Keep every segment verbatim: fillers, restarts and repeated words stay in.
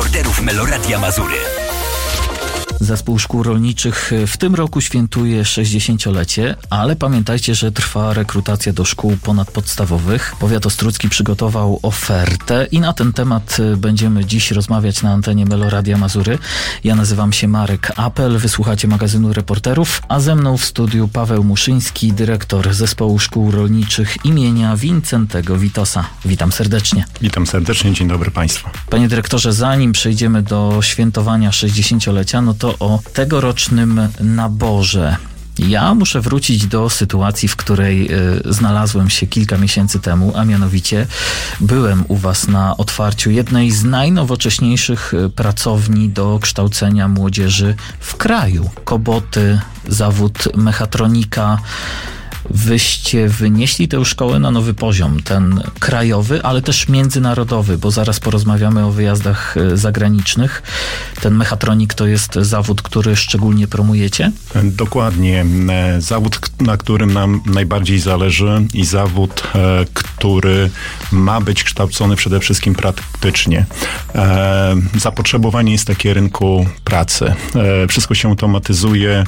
reporterów Meloradia Mazury. Zespół Szkół Rolniczych w tym roku świętuje sześćdziesięciolecie, ale pamiętajcie, że trwa rekrutacja do szkół ponadpodstawowych. Powiat ostródzki przygotował ofertę i na ten temat będziemy dziś rozmawiać na antenie Meloradia Mazury. Ja nazywam się Marek Apel, wysłuchacie magazynu Reporterów, a ze mną w studiu Paweł Muszyński, dyrektor Zespołu Szkół Rolniczych imienia Wincentego Witosa. Witam serdecznie. Witam serdecznie, dzień dobry Państwu. Panie dyrektorze, zanim przejdziemy do świętowania sześćdziesięciolecia, no to o tegorocznym naborze. Ja muszę wrócić do sytuacji, w której y, znalazłem się kilka miesięcy temu, a mianowicie byłem u Was na otwarciu jednej z najnowocześniejszych y, pracowni do kształcenia młodzieży w kraju. Koboty, zawód mechatronika. Wyście wynieśli tę szkołę na nowy poziom, ten krajowy, ale też międzynarodowy, bo zaraz porozmawiamy o wyjazdach zagranicznych. Ten mechatronik to jest zawód, który szczególnie promujecie? Dokładnie. Zawód, na którym nam najbardziej zależy i zawód, który ma być kształcony przede wszystkim praktycznie. Zapotrzebowanie jest takie rynku pracy. Wszystko się automatyzuje,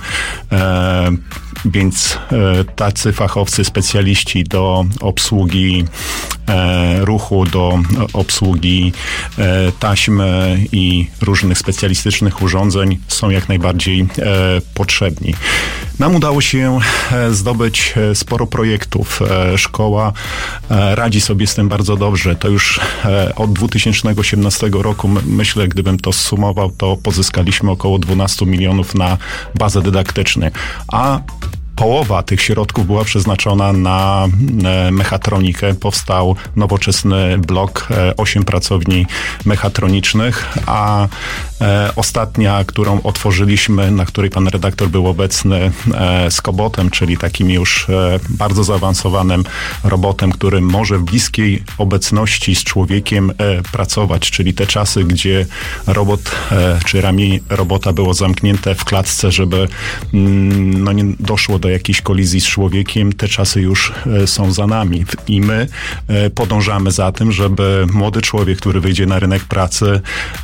więc tacy fachowcy, specjaliści do obsługi e, ruchu, do obsługi e, taśm i różnych specjalistycznych urządzeń są jak najbardziej e, potrzebni. Nam udało się e, zdobyć sporo projektów. E, szkoła e, radzi sobie z tym bardzo dobrze. To już e, od dwa tysiące osiemnastego roku, my, myślę, gdybym to sumował, to pozyskaliśmy około dwanaście milionów na bazę dydaktyczną. A połowa tych środków była przeznaczona na mechatronikę. Powstał nowoczesny blok, osiem pracowni mechatronicznych, a ostatnia, którą otworzyliśmy, na której pan redaktor był obecny, z kobotem, czyli takim już bardzo zaawansowanym robotem, który może w bliskiej obecności z człowiekiem pracować, czyli te czasy, gdzie robot, czy ramię robota było zamknięte w klatce, żeby no, nie doszło do jakiejś kolizji z człowiekiem, te czasy już są za nami. I my podążamy za tym, żeby młody człowiek, który wyjdzie na rynek pracy,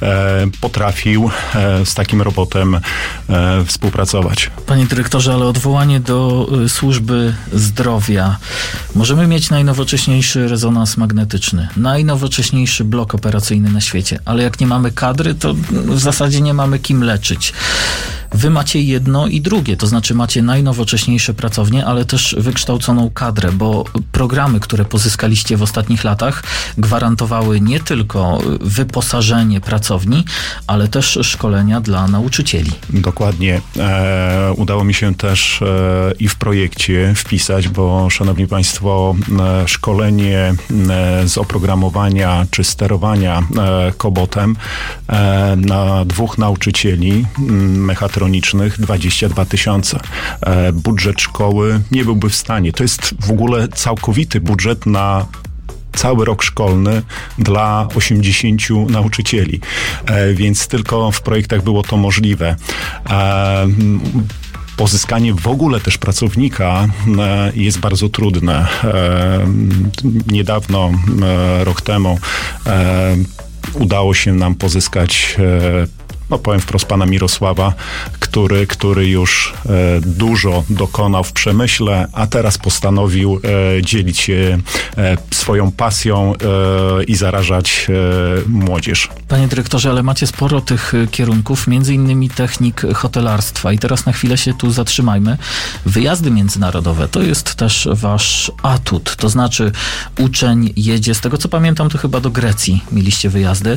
potrafił z takim robotem współpracować. Panie dyrektorze, ale odwołanie do służby zdrowia. Możemy mieć najnowocześniejszy rezonans magnetyczny, najnowocześniejszy blok operacyjny na świecie, ale jak nie mamy kadry, to w zasadzie nie mamy kim leczyć. Wy macie jedno i drugie, to znaczy macie najnowocześniejsze pracownie, ale też wykształconą kadrę, bo programy, które pozyskaliście w ostatnich latach, gwarantowały nie tylko wyposażenie pracowni, ale też szkolenia dla nauczycieli. Dokładnie. E, udało mi się też e, i w projekcie wpisać, bo szanowni Państwo, e, szkolenie e, z oprogramowania czy sterowania e, kobotem e, na dwóch nauczycieli mechatronicznych dwadzieścia dwa tysiące. E, budżet szkoły nie byłby w stanie. To jest w ogóle całkowity budżet na cały rok szkolny dla osiemdziesięciu nauczycieli. E, więc tylko w projektach było to możliwe. E, Pozyskanie w ogóle też pracownika e, jest bardzo trudne. E, niedawno, e, rok temu, e, udało się nam pozyskać e, no powiem wprost pana Mirosława, który, który już e, dużo dokonał w przemyśle, a teraz postanowił e, dzielić się e, swoją pasją e, i zarażać e, młodzież. Panie dyrektorze, ale macie sporo tych kierunków, między innymi technik hotelarstwa i teraz na chwilę się tu zatrzymajmy. Wyjazdy międzynarodowe to jest też wasz atut, to znaczy uczeń jedzie, z tego co pamiętam, to chyba do Grecji mieliście wyjazdy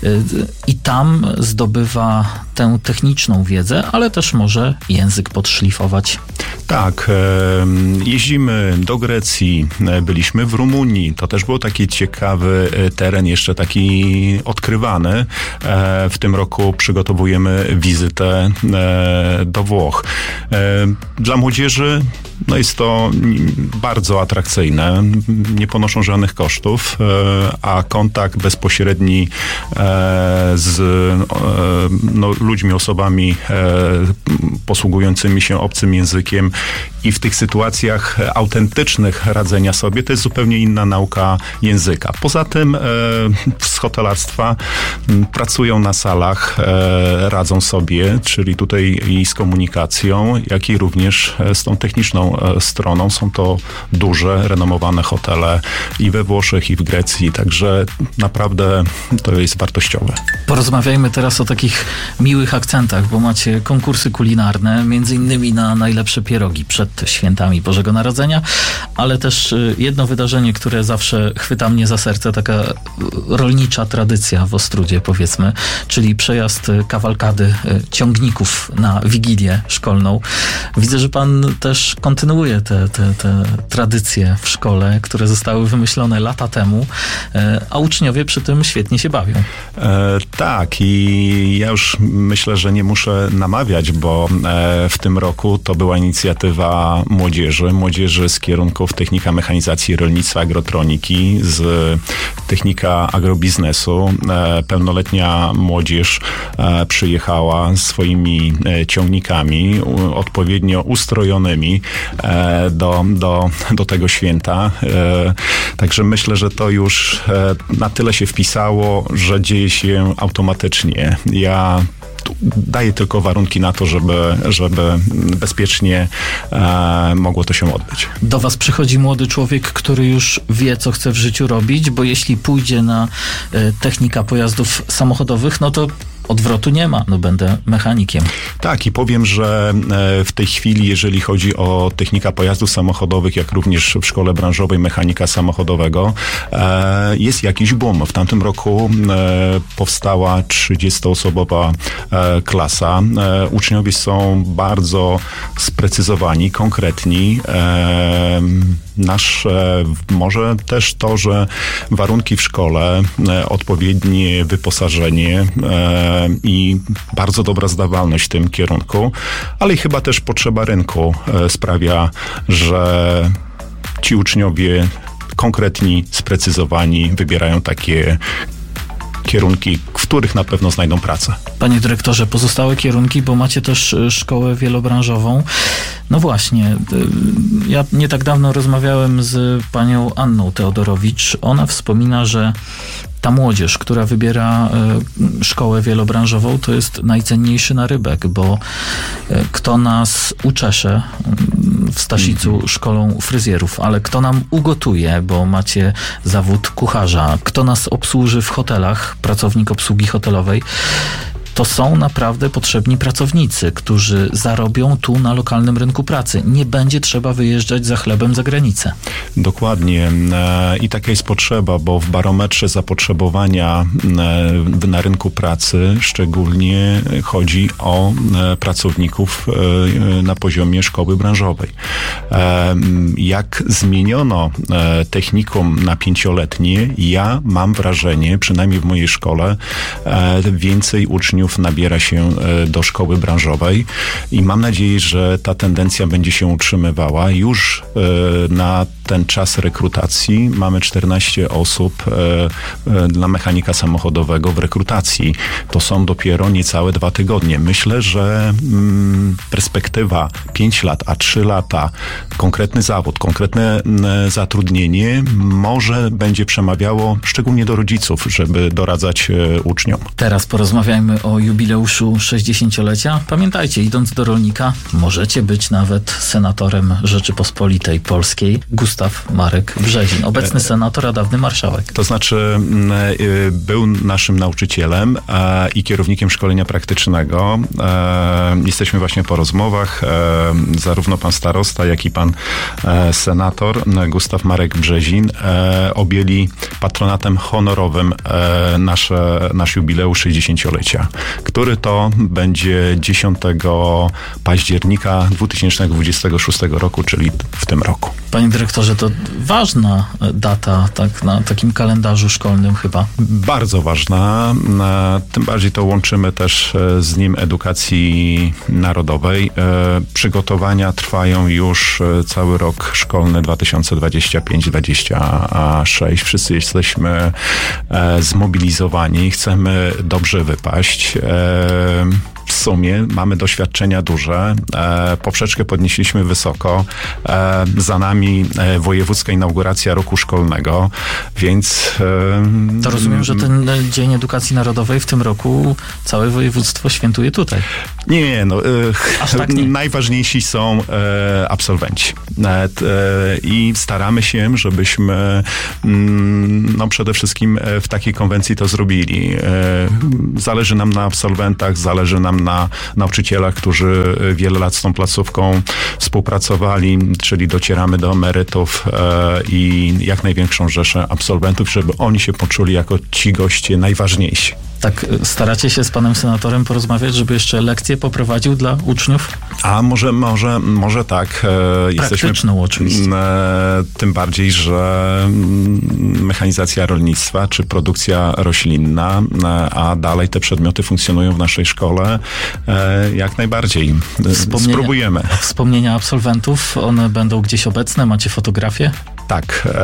i tam zdobywa tę techniczną wiedzę, ale też może język podszlifować. Tak, jeździmy do Grecji, byliśmy w Rumunii, to też był taki ciekawy teren, jeszcze taki odkrywany. W tym roku przygotowujemy wizytę do Włoch. Dla młodzieży no jest to bardzo atrakcyjne, nie ponoszą żadnych kosztów, a kontakt bezpośredni z no, ludźmi, osobami posługującymi się obcym językiem i w tych sytuacjach autentycznych radzenia sobie, to jest zupełnie inna nauka języka. Poza tym z hotelarstwa pracują na salach, radzą sobie, czyli tutaj i z komunikacją, jak i również z tą techniczną stroną. Są to duże, renomowane hotele i we Włoszech, i w Grecji, także naprawdę to jest wartościowe. Porozmawiajmy teraz o takich miłych akcentach, bo macie konkursy kulinarne, między innymi na najlepsze pierogi przed świętami Bożego Narodzenia, ale też jedno wydarzenie, które zawsze chwyta mnie za serce, taka rolnicza tradycja w Ostródzie, powiedzmy, czyli przejazd kawalkady ciągników na Wigilię szkolną. Widzę, że pan też kontynuuje te, te, te tradycje w szkole, które zostały wymyślone lata temu, a uczniowie przy tym świetnie się bawią. E, tak i ja już myślę, że nie muszę namawiać, bo e, w tym roku to była inicjatywa młodzieży, młodzieży z kierunków technika mechanizacji, rolnictwa, agrotroniki, z technika agrobiznesu. E, pełnoletnia młodzież e, przyjechała swoimi e, ciągnikami u, odpowiednio ustrojonymi e, do, do, do tego święta. E, także myślę, że to już e, na tyle się wpisało, że dzieje się automatycznie. Ja daję tylko warunki na to, żeby, żeby bezpiecznie e, mogło to się odbyć. Do was przychodzi młody człowiek, który już wie, co chce w życiu robić, bo jeśli pójdzie na e, technika pojazdów samochodowych, no to odwrotu nie ma, no będę mechanikiem. Tak i powiem, że w tej chwili, jeżeli chodzi o technika pojazdów samochodowych, jak również w szkole branżowej mechanika samochodowego, jest jakiś boom. W tamtym roku powstała trzydziestoosobowa klasa. Uczniowie są bardzo sprecyzowani, konkretni. Nasz, może też to, że warunki w szkole, odpowiednie wyposażenie i bardzo dobra zdawalność w tym kierunku, ale i chyba też potrzeba rynku sprawia, że ci uczniowie konkretni, sprecyzowani wybierają takie kierunki, w których na pewno znajdą pracę. Panie dyrektorze, pozostałe kierunki, bo macie też szkołę wielobranżową. No właśnie, ja nie tak dawno rozmawiałem z panią Anną Teodorowicz. Ona wspomina, że ta młodzież, która wybiera szkołę wielobranżową, to jest najcenniejszy narybek, bo kto nas uczesze w Staszicu szkolą fryzjerów, ale kto nam ugotuje, bo macie zawód kucharza, kto nas obsłuży w hotelach, pracownik obsługi hotelowej, to są naprawdę potrzebni pracownicy, którzy zarobią tu na lokalnym rynku pracy. Nie będzie trzeba wyjeżdżać za chlebem za granicę. Dokładnie. I taka jest potrzeba, bo w barometrze zapotrzebowania na rynku pracy szczególnie chodzi o pracowników na poziomie szkoły branżowej. Jak zmieniono technikum na pięcioletnie, ja mam wrażenie, przynajmniej w mojej szkole, więcej uczniów nabiera się do szkoły branżowej i mam nadzieję, że ta tendencja będzie się utrzymywała. Już na ten czas rekrutacji mamy czternaście osób dla mechanika samochodowego w rekrutacji. To są dopiero niecałe dwa tygodnie. Myślę, że perspektywa pięć lat, a trzy lata, konkretny zawód, konkretne zatrudnienie może będzie przemawiało szczególnie do rodziców, żeby doradzać uczniom. Teraz porozmawiajmy o jubileuszu sześćdziesięciolecia. Pamiętajcie, idąc do rolnika, możecie być nawet senatorem Rzeczypospolitej Polskiej. Gustaw Marek Brzezin, obecny senator, a dawny marszałek. To znaczy był naszym nauczycielem i kierownikiem szkolenia praktycznego. Jesteśmy właśnie po rozmowach. Zarówno pan starosta, jak i pan senator Gustaw Marek Brzezin objęli patronatem honorowym nasze, nasz jubileusz sześćdziesięciolecia, który to będzie dziesiątego października dwa tysiące dwudziestego szóstego roku, czyli w tym roku. Panie dyrektorze, to ważna data tak, na takim kalendarzu szkolnym chyba. Bardzo ważna. Tym bardziej to łączymy też z nim edukacji narodowej. Przygotowania trwają już cały rok szkolny dwa tysiące dwudziesty piąty dwudziesty szósty. Wszyscy jesteśmy zmobilizowani, chcemy dobrze wypaść. sumie mamy doświadczenia duże. E, poprzeczkę podnieśliśmy wysoko. E, za nami e, wojewódzka inauguracja roku szkolnego, więc... E, to rozumiem, że ten Dzień Edukacji Narodowej w tym roku całe województwo świętuje tutaj. Nie, nie, no. E, Aż tak nie. Najważniejsi są e, absolwenci. E, e, I staramy się, żebyśmy mm, no przede wszystkim w takiej konwencji to zrobili. E, zależy nam na absolwentach, zależy nam na nauczycielach, którzy wiele lat z tą placówką współpracowali, czyli docieramy do emerytów e, i jak największą rzeszę absolwentów, żeby oni się poczuli jako ci goście najważniejsi. Tak, staracie się z panem senatorem porozmawiać, żeby jeszcze lekcje poprowadził dla uczniów? A może, może, może tak. E, Praktyczną oczywiście. E, tym bardziej, że mechanizacja rolnictwa, czy produkcja roślinna, e, a dalej te przedmioty funkcjonują w naszej szkole, e, jak najbardziej. Wspomnienia, Spróbujemy. Wspomnienia absolwentów, one będą gdzieś obecne? Macie fotografie? Tak. E,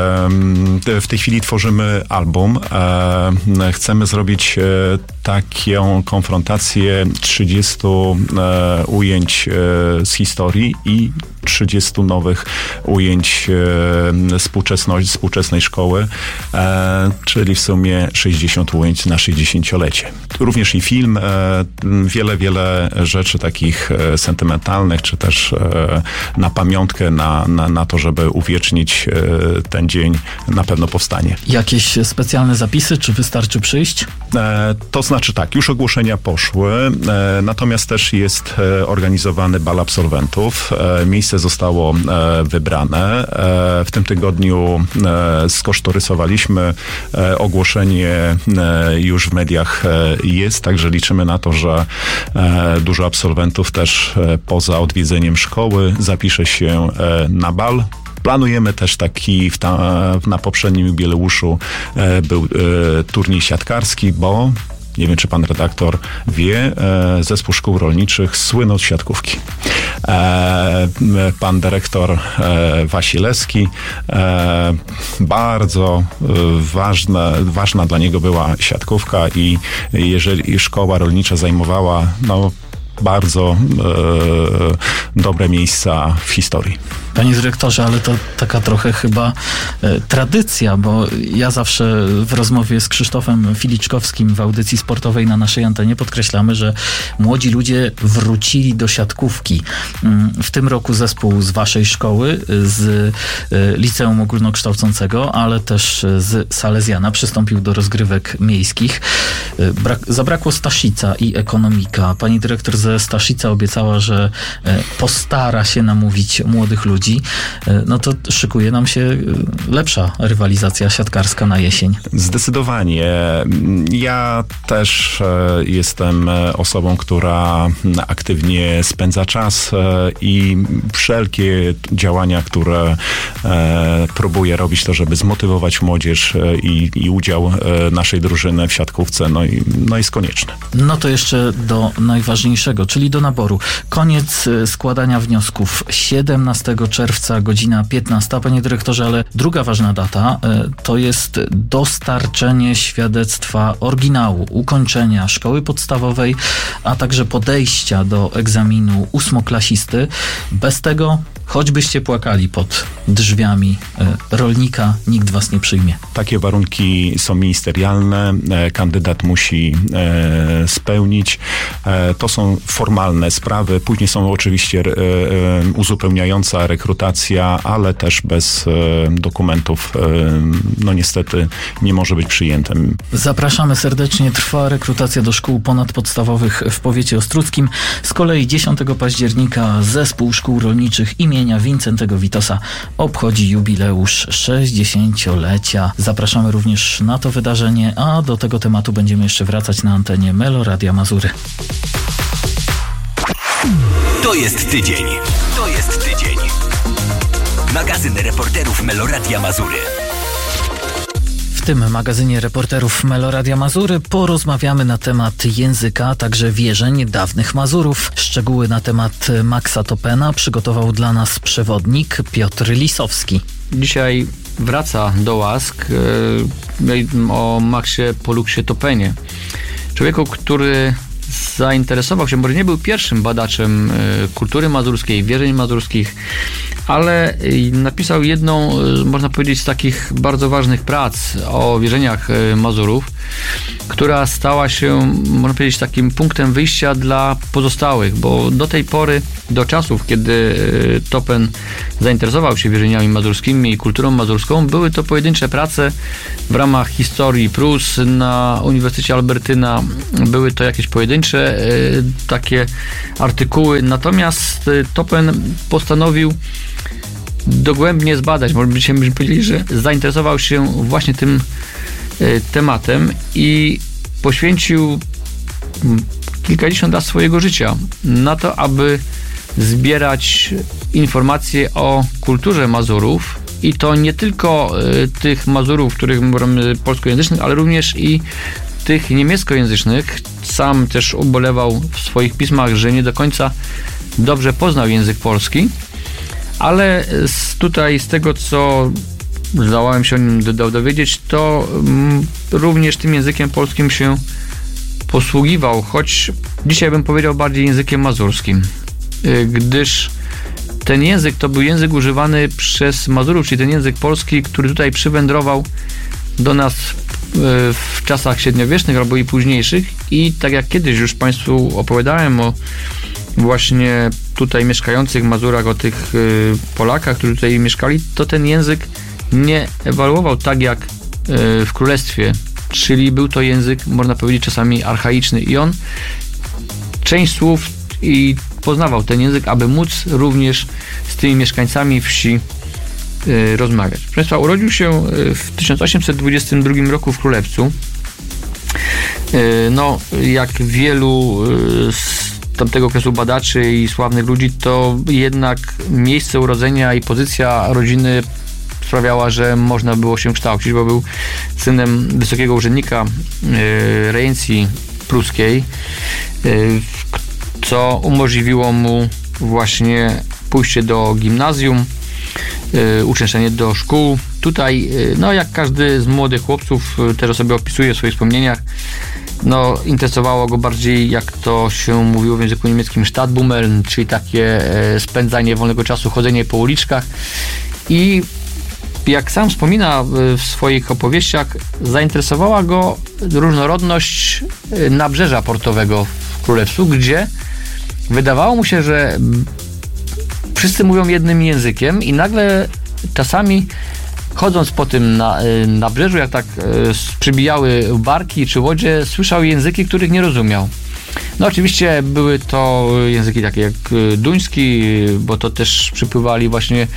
w tej chwili tworzymy album. E, chcemy zrobić e, taką konfrontację trzydziestu e, ujęć e, z historii i trzydziestu nowych ujęć e, współczesność, współczesnej szkoły, e, czyli w sumie sześćdziesiąt ujęć na sześćdziesięciolecie. Również i film, e, wiele, wiele rzeczy takich e, sentymentalnych, czy też e, na pamiątkę, na, na, na to, żeby uwiecznić e, ten dzień, na pewno powstanie. Jakieś specjalne zapisy, czy wystarczy przyjść? E, to znaczy tak, już ogłoszenia poszły, e, natomiast też jest e, organizowany bal absolwentów. E, miejsce zostało e, wybrane. E, w tym tygodniu e, skosztorysowaliśmy e, ogłoszenie e, już w mediach e, jest, także liczymy na to, że e, dużo absolwentów też e, poza odwiedzeniem szkoły zapisze się e, na bal. Planujemy też taki, w ta, na poprzednim jubileuszu e, był e, turniej siatkarski, bo nie wiem, czy pan redaktor wie, e, zespół szkół rolniczych słynął z siatkówki. E, pan dyrektor e, Wasilewski, e, bardzo e, ważne, ważna dla niego była siatkówka i jeżeli szkoła rolnicza zajmowała no, bardzo e, dobre miejsca w historii. Panie dyrektorze, ale to taka trochę chyba e, tradycja, bo ja zawsze w rozmowie z Krzysztofem Filiczkowskim w audycji sportowej na naszej antenie podkreślamy, że młodzi ludzie wrócili do siatkówki. W tym roku zespół z waszej szkoły, z e, Liceum Ogólnokształcącego, ale też z Salezjana przystąpił do rozgrywek miejskich. E, brak, zabrakło Staszica i ekonomika. Pani dyrektor ze Staszica obiecała, że e, postara się namówić młodych ludzi. No to szykuje nam się lepsza rywalizacja siatkarska na jesień. Zdecydowanie. Ja też jestem osobą, która aktywnie spędza czas i wszelkie działania, które próbuję robić, to żeby zmotywować młodzież i, i udział naszej drużyny w siatkówce, no, i, no jest konieczne. No to jeszcze do najważniejszego, czyli do naboru. Koniec składania wniosków siedemnastego czerwca, godzina piętnasta. Panie dyrektorze, ale druga ważna data to jest dostarczenie świadectwa oryginału, ukończenia szkoły podstawowej, a także podejścia do egzaminu ósmoklasisty. Bez tego, choćbyście płakali pod drzwiami rolnika, nikt was nie przyjmie. Takie warunki są ministerialne, kandydat musi spełnić. To są formalne sprawy, później są oczywiście uzupełniająca rekrutacja, ale też bez dokumentów no niestety nie może być przyjętym. Zapraszamy serdecznie. Trwa rekrutacja do szkół ponadpodstawowych w powiecie ostródzkim. Z kolei dziesiątego października zespół szkół rolniczych imienia Wincentego Witosa obchodzi jubileusz sześćdziesięciolecia. Zapraszamy również na to wydarzenie, a do tego tematu będziemy jeszcze wracać na antenie Melo Radia Mazury. To jest tydzień. To jest tydzień. Magazyn reporterów Melo Radia Mazury. W tym magazynie reporterów Melo Radia Mazury porozmawiamy na temat języka, a także wierzeń dawnych Mazurów. Szczegóły na temat Maxa Topena przygotował dla nas przewodnik Piotr Lisowski. Dzisiaj wraca do łask yy, o Maxie Poluksie Topenie. Człowieku, który zainteresował się, może nie był pierwszym badaczem kultury mazurskiej, wierzeń mazurskich, ale napisał jedną, można powiedzieć, z takich bardzo ważnych prac o wierzeniach Mazurów, która stała się, można powiedzieć, takim punktem wyjścia dla pozostałych, bo do tej pory, do czasów, kiedy Topen zainteresował się wierzeniami mazurskimi i kulturą mazurską, były to pojedyncze prace w ramach historii Prus na Uniwersytecie Albertyna, były to jakieś pojedyncze takie artykuły, natomiast Topen postanowił dogłębnie zbadać, może byśmy powiedzieli, że zainteresował się właśnie tym tematem i poświęcił kilkadziesiąt lat swojego życia na to, aby zbierać informacje o kulturze Mazurów i to nie tylko tych Mazurów, których mówimy polskojęzycznych, ale również i tych niemieckojęzycznych. Sam też ubolewał w swoich pismach, że nie do końca dobrze poznał język polski, ale z, tutaj z tego, co zdołałem się o nim do, dowiedzieć, to mm, również tym językiem polskim się posługiwał, choć dzisiaj bym powiedział bardziej językiem mazurskim, gdyż ten język to był język używany przez Mazurów, czyli ten język polski, który tutaj przywędrował do nas w czasach średniowiecznych albo i późniejszych i tak jak kiedyś już Państwu opowiadałem o właśnie tutaj mieszkających Mazurach, o tych Polakach, którzy tutaj mieszkali, to ten język nie ewoluował tak jak w Królestwie, czyli był to język, można powiedzieć, czasami archaiczny i on część słów i poznawał ten język, aby móc również z tymi mieszkańcami wsi y, rozmawiać. Proszę Państwa, urodził się w tysiąc osiemset dwudziestym drugim roku w Królewcu. Y, no, jak wielu y, z tamtego okresu badaczy i sławnych ludzi, to jednak miejsce urodzenia i pozycja rodziny sprawiała, że można było się kształcić, bo był synem wysokiego urzędnika y, rejencji pruskiej, y, co umożliwiło mu właśnie pójście do gimnazjum, y, uczęszczenie do szkół. Tutaj, y, no jak każdy z młodych chłopców, y, też sobie opisuje w swoich wspomnieniach, no interesowało go bardziej, jak to się mówiło w języku niemieckim, Stadtbummeln, czyli takie y, spędzanie wolnego czasu, chodzenie po uliczkach i jak sam wspomina w swoich opowieściach, zainteresowała go różnorodność nabrzeża portowego w Królewcu, gdzie wydawało mu się, że wszyscy mówią jednym językiem i nagle czasami chodząc po tym na, nabrzeżu, jak tak przybijały barki czy łodzie, słyszał języki, których nie rozumiał. No oczywiście były to języki takie jak duński, bo to też przypływali właśnie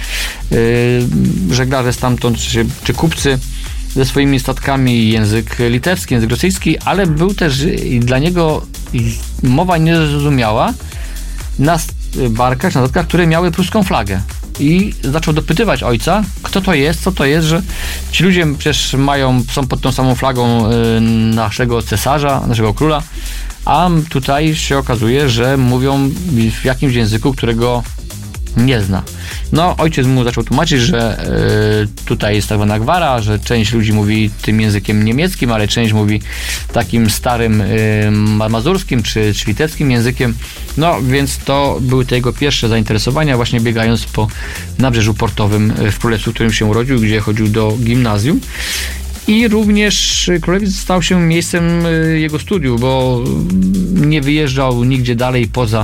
yy, żeglarze stamtąd, czy, czy kupcy ze swoimi statkami, język litewski, język rosyjski, ale był też dla niego mowa niezrozumiała na barkach, na statkach, które miały pruską flagę. I zaczął dopytywać ojca, kto to jest, co to jest, że ci ludzie przecież mają, są pod tą samą flagą yy, naszego cesarza, naszego króla, a tutaj się okazuje, że mówią w jakimś języku, którego nie zna. No, ojciec mu zaczął tłumaczyć, że y, tutaj jest tak zwana gwara, że część ludzi mówi tym językiem niemieckim, ale część mówi takim starym y, mazurskim czy, czy litewskim językiem. No, więc to były te jego pierwsze zainteresowania, właśnie biegając po nabrzeżu portowym w Królewcu, w którym się urodził, gdzie chodził do gimnazjum. I również Królewiec stał się miejscem jego studiów, bo nie wyjeżdżał nigdzie dalej poza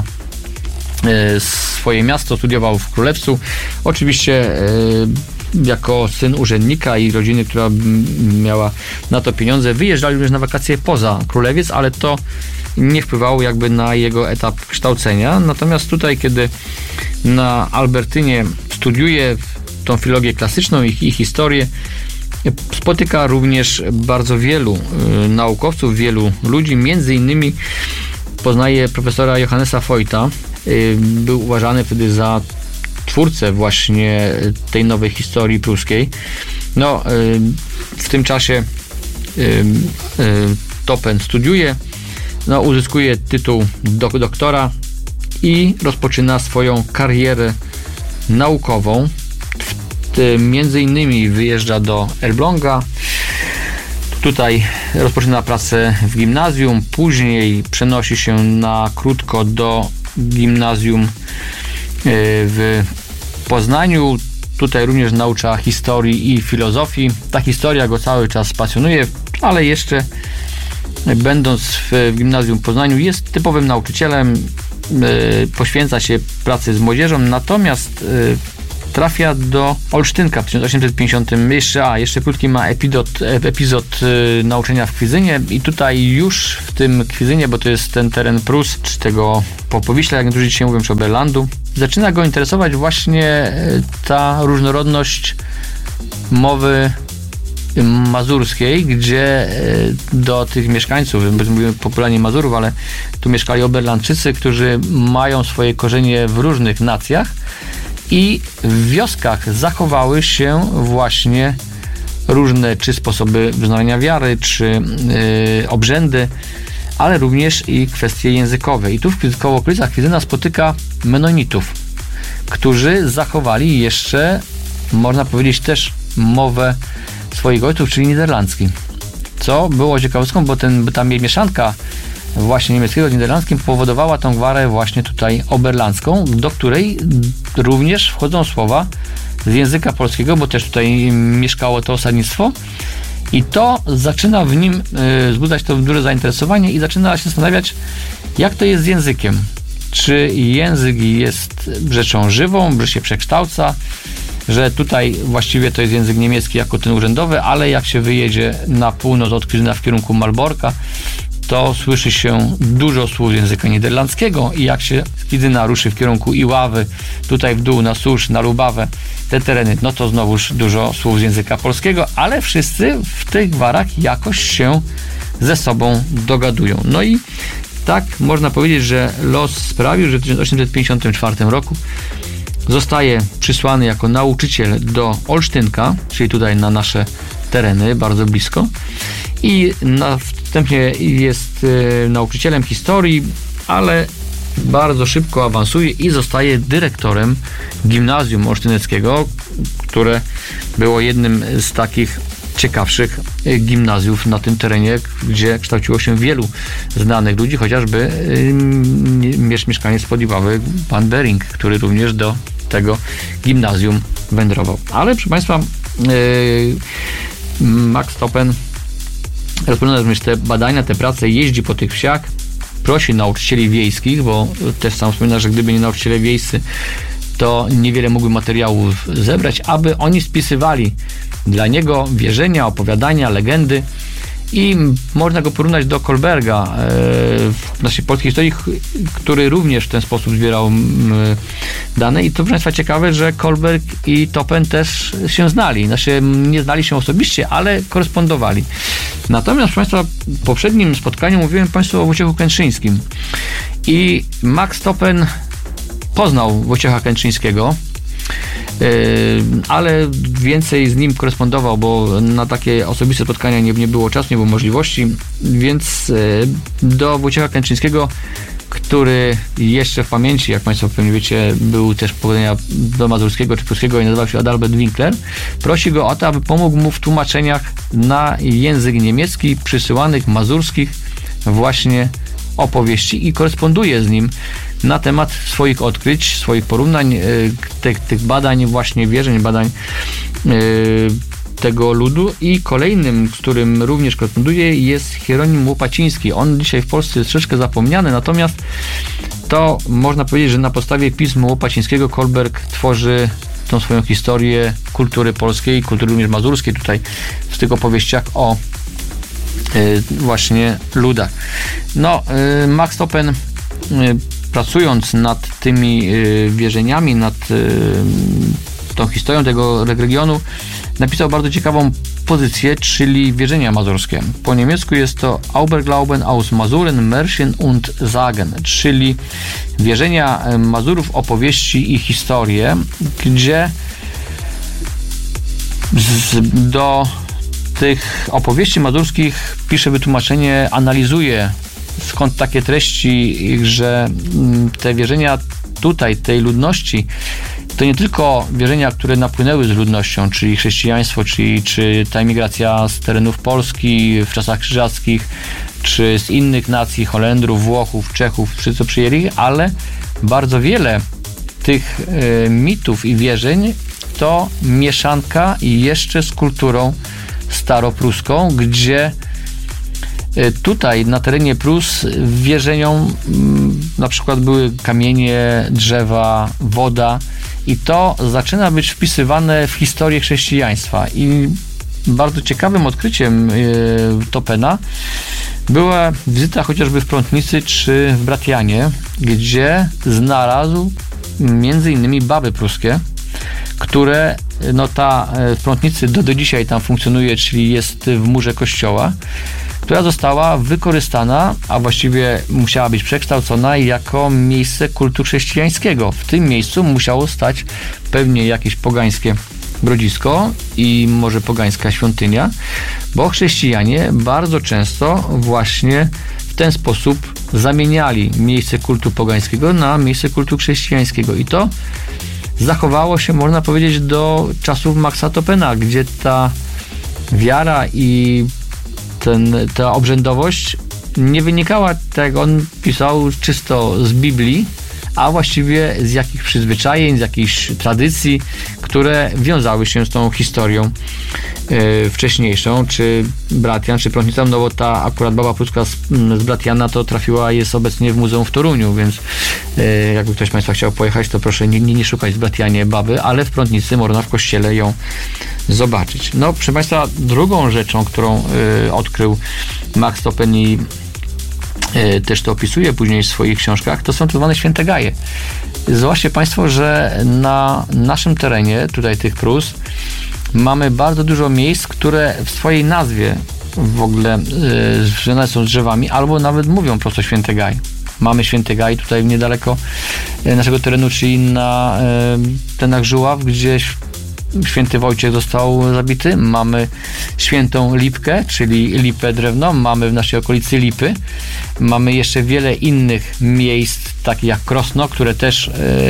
swoje miasto, studiował w Królewcu. Oczywiście jako syn urzędnika i rodziny, która miała na to pieniądze, wyjeżdżali również na wakacje poza Królewiec, ale to nie wpływało jakby na jego etap kształcenia. Natomiast tutaj, kiedy na Albertynie studiuje tą filologię klasyczną i, i historię, spotyka również bardzo wielu y, naukowców, wielu ludzi, między innymi poznaje profesora Johannesa Voigta. Y, był uważany wtedy za twórcę właśnie tej nowej historii pruskiej. No, y, w tym czasie y, y, Topen studiuje, no, uzyskuje tytuł do, doktora i rozpoczyna swoją karierę naukową. Między innymi wyjeżdża do Elbląga. Tutaj rozpoczyna pracę w gimnazjum, później przenosi się na krótko do gimnazjum w Poznaniu. Tutaj również naucza historii i filozofii. Ta historia go cały czas pasjonuje, ale jeszcze będąc w, w gimnazjum w Poznaniu jest typowym nauczycielem, poświęca się pracy z młodzieżą, natomiast trafia do Olsztynka w tysiąc osiemset pięćdziesiątym. Jeszcze, a, jeszcze krótki ma epizod, epizod y, nauczenia w Kwizynie i tutaj już w tym Kwizynie, bo to jest ten teren Prus, czy tego Powiśla, jak niektórzy dzisiaj mówią, czy Oberlandu, zaczyna go interesować właśnie y, ta różnorodność mowy mazurskiej, gdzie y, do tych mieszkańców, mówimy popularnie Mazurów, ale tu mieszkali Oberlandczycy, którzy mają swoje korzenie w różnych nacjach, i w wioskach zachowały się właśnie różne czy sposoby wyznawania wiary, czy yy, obrzędy, ale również i kwestie językowe. I tu w koło okolicach Kwizyna spotyka Menonitów, którzy zachowali jeszcze, można powiedzieć, też mowę swoich ojców, czyli niderlandzki. Co było ciekawostką, bo, ten, bo ta mieszanka właśnie niemieckiego z niderlandzkim powodowała tą gwarę właśnie tutaj oberlandzką, do której również wchodzą słowa z języka polskiego, bo też tutaj mieszkało to osadnictwo i to zaczyna w nim y, wzbudzać to duże zainteresowanie i zaczyna się zastanawiać, jak to jest z językiem. Czy język jest rzeczą żywą, że się przekształca, że tutaj właściwie to jest język niemiecki jako ten urzędowy, ale jak się wyjedzie na północ od Kwizyna w kierunku Malborka, to słyszy się dużo słów z języka niderlandzkiego i jak się z Kwizyna ruszy w kierunku Iławy, tutaj w dół na Susz, na Lubawę, te tereny, no to znowuż dużo słów z języka polskiego, ale wszyscy w tych gwarach jakoś się ze sobą dogadują. No i tak można powiedzieć, że los sprawił, że w tysiąc osiemset pięćdziesiątym czwartym roku zostaje przysłany jako nauczyciel do Olsztynka, czyli tutaj na nasze tereny, bardzo blisko, i następnie jest y, nauczycielem historii, ale bardzo szybko awansuje i zostaje dyrektorem gimnazjum olsztyneckiego, które było jednym z takich ciekawszych gimnazjów na tym terenie, gdzie kształciło się wielu znanych ludzi, chociażby y, mieszkaniec spod Iławy, pan Bering, który również do tego gimnazjum wędrował. Ale proszę Państwa, y, Max Topen rozpoczyna również te badania, te prace, jeździ po tych wsiach, prosi nauczycieli wiejskich, bo też sam wspomina, że gdyby nie nauczyciele wiejscy, to niewiele mógłby materiałów zebrać, aby oni spisywali dla niego wierzenia, opowiadania, legendy i można go porównać do Kolberga w naszej polskiej historii, który również w ten sposób zbierał dane i to proszę Państwa ciekawe, że Kolberg i Topen też się znali, znaczy nie znali się osobiście, ale korespondowali. Natomiast proszę Państwa, w poprzednim spotkaniu mówiłem Państwu o Wojciechu Kętrzyńskim i Max Topen poznał Wojciecha Kętrzyńskiego, ale więcej z nim korespondował, bo na takie osobiste spotkania nie, nie było czasu, nie było możliwości, więc do Wojciecha Kętrzyńskiego, który jeszcze w pamięci, jak Państwo pewnie wiecie, był też pochodzenia do mazurskiego czy pruskiego i nazywał się Adalbert Winkler, prosi go o to, aby pomógł mu w tłumaczeniach na język niemiecki przysyłanych mazurskich właśnie opowieści i koresponduje z nim na temat swoich odkryć, swoich porównań, tych, tych badań właśnie wierzeń, badań tego ludu i kolejnym, z którym również koresponduje, jest Hieronim Łopaciński. On dzisiaj w Polsce jest troszeczkę zapomniany, natomiast to można powiedzieć, że na podstawie pism Łopacińskiego Kolberg tworzy tą swoją historię kultury polskiej, kultury również mazurskiej tutaj w tych opowieściach o właśnie ludach. No, Max Topen pracując nad tymi wierzeniami, nad tą historią tego regionu, napisał bardzo ciekawą pozycję, czyli wierzenia mazurskie. Po niemiecku jest to Auberglauben aus Masuren, Märchen und Sagen, czyli wierzenia Mazurów, opowieści i historie, gdzie z, do tych opowieści mazurskich pisze wytłumaczenie, analizuje skąd takie treści, że te wierzenia tutaj, tej ludności to nie tylko wierzenia, które napłynęły z ludnością, czyli chrześcijaństwo, czyli, czy ta emigracja z terenów Polski w czasach krzyżackich, czy z innych nacji, Holendrów, Włochów, Czechów, wszyscy co przyjęli, ale bardzo wiele tych y, mitów i wierzeń to mieszanka jeszcze z kulturą staropruską, gdzie y, tutaj na terenie Prus wierzeniom y, na przykład były kamienie, drzewa, woda i to zaczyna być wpisywane w historię chrześcijaństwa. I bardzo ciekawym odkryciem y, Topena była wizyta chociażby w Prątnicy czy w Bratianie, gdzie znalazł między innymi baby pruskie, które no ta w Prątnicy do, do dzisiaj tam funkcjonuje, czyli jest w murze kościoła, która została wykorzystana, a właściwie musiała być przekształcona jako miejsce kultu chrześcijańskiego. W tym miejscu musiało stać pewnie jakieś pogańskie grodzisko i może pogańska świątynia, bo chrześcijanie bardzo często właśnie w ten sposób zamieniali miejsce kultu pogańskiego na miejsce kultu chrześcijańskiego i to zachowało się, można powiedzieć, do czasów Maxa Topena, gdzie ta wiara i ten, ta obrzędowość nie wynikała, tak jak on pisał, czysto z Biblii, a właściwie z jakichś przyzwyczajeń, z jakichś tradycji, które wiązały się z tą historią e, wcześniejszą, czy Bratian, czy Prątnica, no bo ta akurat baba pruska z, z Bratiana to trafiła, jest obecnie w muzeum w Toruniu, więc e, jakby ktoś z Państwa chciał pojechać, to proszę nie, nie, nie szukać w Bratianie baby, ale w Prątnicy można w kościele ją zobaczyć. No, proszę Państwa, drugą rzeczą, którą e, odkrył Max Topen i też to opisuje później w swoich książkach, to są tak zwane święte gaje. Zobaczcie Państwo, że na naszym terenie, tutaj tych Prus, mamy bardzo dużo miejsc, które w swojej nazwie w ogóle yy, związane są z drzewami, albo nawet mówią prosto święte gaj. Mamy święty gaj tutaj niedaleko naszego terenu, czyli na yy, tenach Żuław, gdzie święty Wojciech został zabity. Mamy świętą lipkę, czyli lipę drewno. Mamy w naszej okolicy lipy. Mamy jeszcze wiele innych miejsc, takich jak Krosno, które też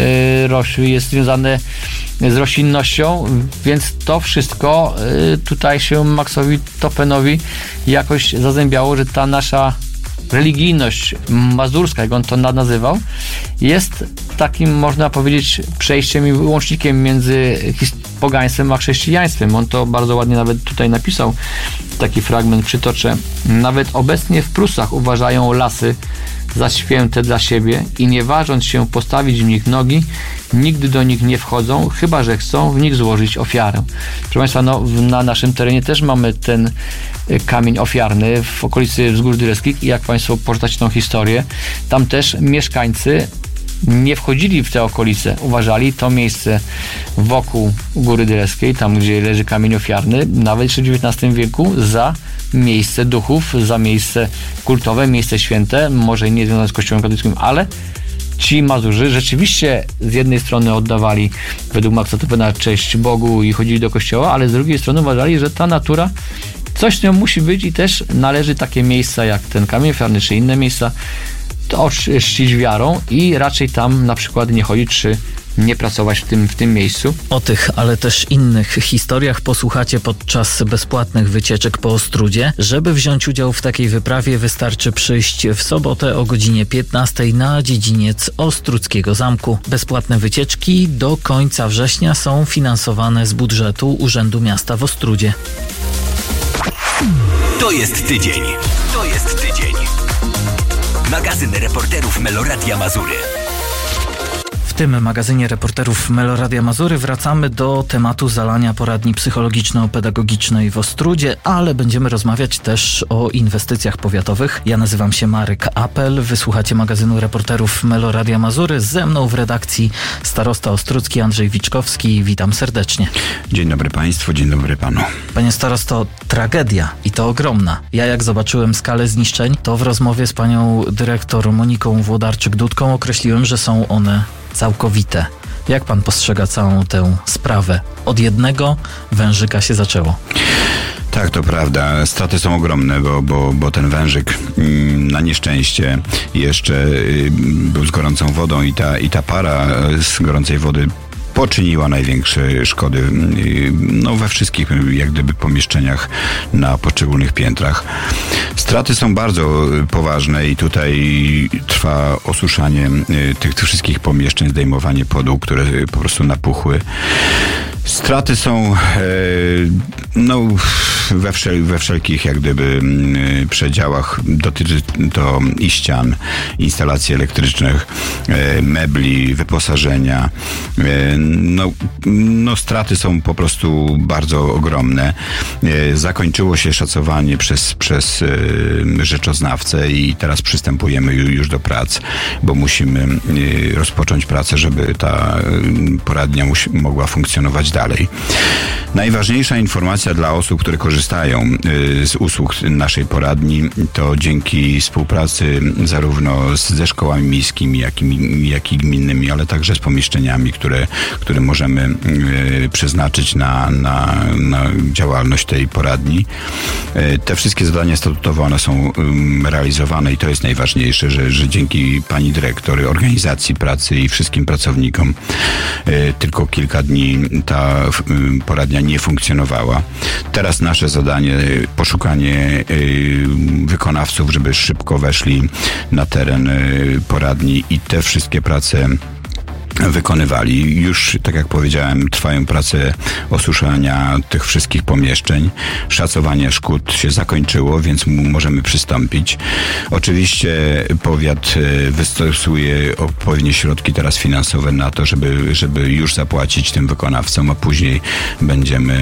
yy, jest związane z roślinnością, więc to wszystko yy, tutaj się Maxowi Topenowi jakoś zazębiało, że ta nasza religijność mazurska, jak on to nazywał, jest takim, można powiedzieć, przejściem i łącznikiem między pogaństwem a chrześcijaństwem. On to bardzo ładnie nawet tutaj napisał, taki fragment przytoczę. Nawet obecnie w Prusach uważają lasy za święte dla siebie i nie ważąc się postawić w nich nogi, nigdy do nich nie wchodzą, chyba że chcą w nich złożyć ofiarę. Proszę Państwa, no, na naszym terenie też mamy ten kamień ofiarny w okolicy Wzgórz Dyreskich i jak Państwo poczytacie tą historię, tam też mieszkańcy nie wchodzili w te okolice, uważali to miejsce wokół Góry Dyreskiej, tam gdzie leży kamień ofiarny, nawet jeszcze w dziewiętnastym wieku za miejsce duchów, za miejsce kultowe, miejsce święte, może nie związane z Kościołem katolickim, ale ci Mazurzy rzeczywiście z jednej strony oddawali według Maxa Topena cześć Bogu i chodzili do kościoła, ale z drugiej strony uważali, że ta natura coś z nią musi być i też należy takie miejsca jak ten kamień ofiarny czy inne miejsca to czcić wiarą i raczej tam na przykład nie chodzić czy nie pracować w tym, w tym miejscu. O tych, ale też innych historiach posłuchacie podczas bezpłatnych wycieczek po Ostródzie. Żeby wziąć udział w takiej wyprawie, wystarczy przyjść w sobotę o godzinie piętnastej na dziedziniec Ostródzkiego Zamku. Bezpłatne wycieczki do końca września są finansowane z budżetu Urzędu Miasta w Ostródzie. To jest tydzień. To jest tydzień. Magazyn reporterów Meloradia Mazury. W tym magazynie reporterów Meloradia Mazury wracamy do tematu zalania poradni psychologiczno-pedagogicznej w Ostródzie, ale będziemy rozmawiać też o inwestycjach powiatowych. Ja nazywam się Marek Apel, wysłuchacie magazynu reporterów Meloradia Mazury. Ze mną w redakcji starosta ostródzki Andrzej Wiczkowski. Witam serdecznie. Dzień dobry Państwu, dzień dobry Panu. Panie starosto, tragedia i to ogromna. Ja jak zobaczyłem skalę zniszczeń, to w rozmowie z panią dyrektor Moniką Włodarczyk-Dudką określiłem, że są one całkowite. Jak pan postrzega całą tę sprawę? Od jednego wężyka się zaczęło. Tak, to prawda. Straty są ogromne, bo, bo, bo ten wężyk mm, na nieszczęście jeszcze y, był z gorącą wodą i ta, i ta para z gorącej wody poczyniła największe szkody no, we wszystkich jak gdyby pomieszczeniach na poszczególnych piętrach. Straty są bardzo poważne i tutaj trwa osuszanie tych, tych wszystkich pomieszczeń, zdejmowanie podłóg, które po prostu napuchły. Straty są e, no, we, wszel, we wszelkich jak gdyby przedziałach. Dotyczy to i ścian, instalacji elektrycznych, e, mebli, wyposażenia. E, no, no, straty są po prostu bardzo ogromne. E, zakończyło się szacowanie przez, przez e, rzeczoznawcę i teraz przystępujemy już do prac, bo musimy e, rozpocząć pracę, żeby ta poradnia musi, mogła funkcjonować dalej. Najważniejsza informacja dla osób, które korzystają z usług naszej poradni, to dzięki współpracy zarówno ze szkołami miejskimi, jak i, jak i gminnymi, ale także z pomieszczeniami, które, które możemy przeznaczyć na, na, na działalność tej poradni. Te wszystkie zadania statutowe, one są realizowane i to jest najważniejsze, że, że dzięki pani dyrektor, organizacji pracy i wszystkim pracownikom tylko kilka dni ta poradnia nie funkcjonowała. Teraz nasze zadanie, poszukanie wykonawców, żeby szybko weszli na teren poradni i te wszystkie prace wykonywali. Już, tak jak powiedziałem, trwają prace osuszania tych wszystkich pomieszczeń. Szacowanie szkód się zakończyło, więc możemy przystąpić. Oczywiście powiat wystosuje odpowiednie środki teraz finansowe na to, żeby, żeby już zapłacić tym wykonawcom, a później będziemy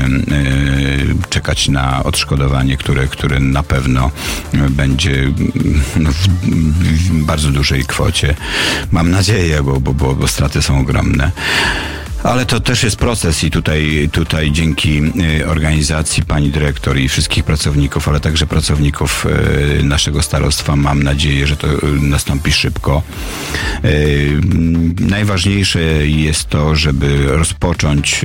e, czekać na odszkodowanie, które, które na pewno będzie no, w, w bardzo dużej kwocie. Mam nadzieję, bo, bo, bo, bo straty są ogromne. Ale to też jest proces i tutaj, tutaj dzięki organizacji pani dyrektor i wszystkich pracowników, ale także pracowników naszego starostwa mam nadzieję, że to nastąpi szybko. Najważniejsze jest to, żeby rozpocząć